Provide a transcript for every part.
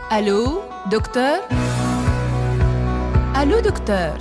ألو دكتور. ألو دكتور.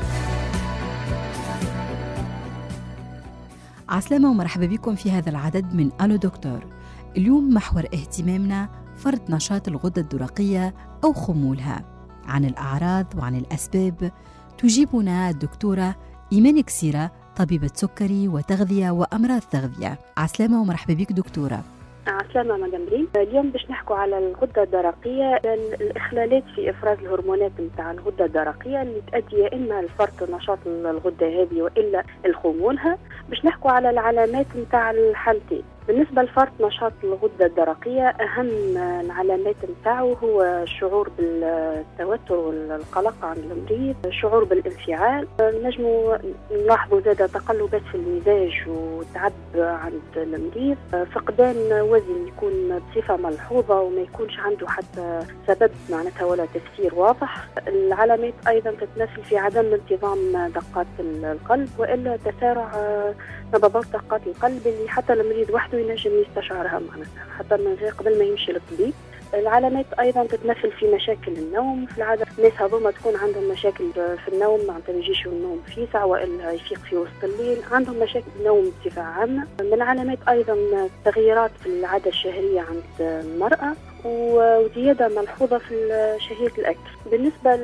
عسلامة ومرحبا بكم في هذا العدد من ألو دكتور. اليوم محور اهتمامنا فرط نشاط الغدة الدرقية أو خمولها. عن الأعراض وعن الأسباب تجيبنا الدكتورة إيمان كسيرة، طبيبة سكري وتغذية وأمراض تغذية. عسلامة ومرحبا بك دكتورة. عسلامة مدام ريم. اليوم باش نحكوا على الغدة الدرقية، الإخلالات في إفراز الهرمونات نتاع الغدة الدرقية اللي تؤدي يا إما لفرط نشاط الغدة هذه وإلا لخمولها. باش نحكوا على العلامات نتاع الحالتين. بالنسبة لفرط نشاط الغدة الدرقية، أهم العلامات نتاعه هو الشعور بالتوتر والقلق عند المريض، الشعور بالانفعال، نجموا نلاحظوا زادة تقلبات في المزاج وتعب عند المريض، فقدان وزن يكون بصفة ملحوظة وما يكونش عنده حتى سبب معناتها ولا تفسير واضح. العلامات أيضا تتمثل في عدم انتظام دقات القلب وإلا تسارع نبضات دقات القلب اللي حتى المريض وحده ينجم يستشعرها معناتها حتى من غير قبل ما يمشي للطبيب. العلامات ايضا تتمثل في مشاكل النوم. في العاده الناس هذوما تكون عندهم مشاكل في النوم، معناتها ما يجيش النوم في ساعه والا يفيق في وسط الليل، عندهم مشاكل النوم بصفه عامه. من العلامات ايضا تغييرات في العاده الشهريه عند المراه وزياده ملحوظه في شهيه الاكل. بالنسبه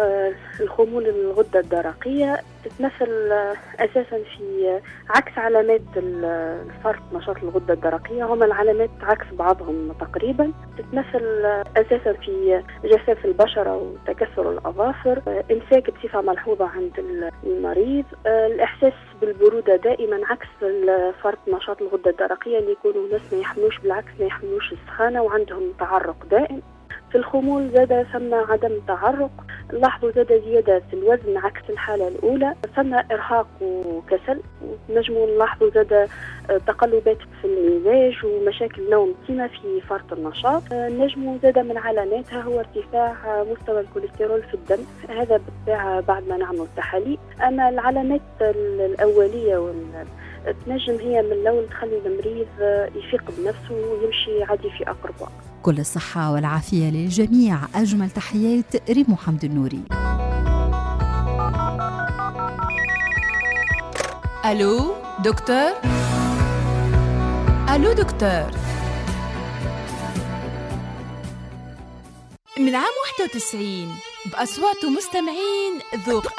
للخمول الغده الدرقيه تتمثل اساسا في عكس علامات الفرط نشاط الغده الدرقيه، هما العلامات عكس بعضهم تقريبا. تتمثل اساسا في جفاف البشره وتكسر الاظافر، امساك بصفه ملحوظه عند المريض، الاحساس بالبروده دائما عكس فرط نشاط الغده الدرقيه اللي يكونوا ناس ما يحملوش، بالعكس ما يحملوش السخانه وعندهم تعرق دائم. في الخمول زاد ثم عدم تعرق، لاحظوا زاد زيادة في الوزن عكس الحالة الأولى، ثم إرهاق وكسل. نجموا نلاحظوا زاد تقلبات في المزاج ومشاكل نوم كما في فرط النشاط. نجموا زاد من علاماتها هو ارتفاع مستوى الكوليسترول في الدم، هذا بالطبع بعد ما نعمل التحاليل. أما العلامات الأولية تنجم هي من الأول تخلي المريض يفيق بنفسه ويمشي عادي في أقرب وقت. كل الصحة والعافية للجميع. أجمل تحيات ريم محمد النوري. ألو دكتور. ألو دكتور. من عام 91 بأصوات مستمعين ذوق